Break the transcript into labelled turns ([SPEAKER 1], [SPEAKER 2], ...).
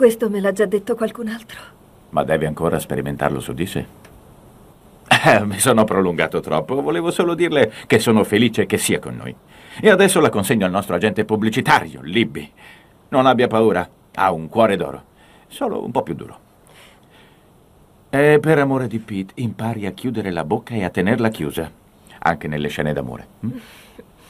[SPEAKER 1] Questo me l'ha già detto qualcun altro.
[SPEAKER 2] Ma deve ancora sperimentarlo su di sé. Mi sono prolungato troppo. Volevo solo dirle che sono felice che sia con noi. E adesso la consegno al nostro agente pubblicitario, Libby. Non abbia paura. Ha un cuore d'oro. Solo un po' più duro. E per amore di Pete, impari a chiudere la bocca e a tenerla chiusa. Anche nelle scene d'amore.